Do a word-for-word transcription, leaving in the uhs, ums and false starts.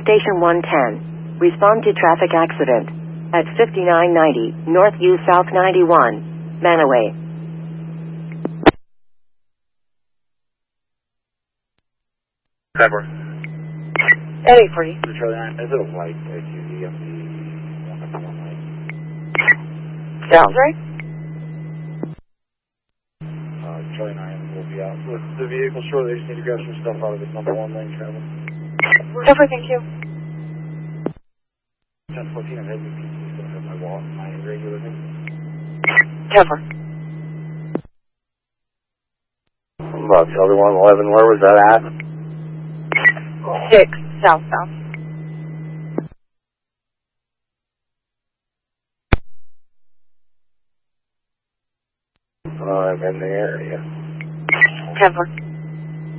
Station one ten. Respond to traffic accident at fifty-nine ninety North U South ninety-one, Manaway. Pepper. Eddie three. Charlie nine. Is it a white S U V on the one light? Sounds right. Uh, Charlie nine will be out with the vehicle shortly. They just need to grab some stuff out of this number one lane travel. Pepper, thank you. ten fourteen, I'm heading to P C. My wallet, my regular thing. Pepper. About Charlie one eleven, where was that at? Six, southbound. Uh, I'm in the area. Pepper.